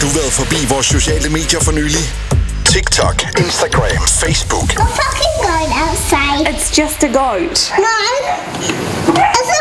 du været forbi vores sociale medier for nylig? TikTok, Instagram, Facebook. A fucking goat outside. It's just a goat. No. It's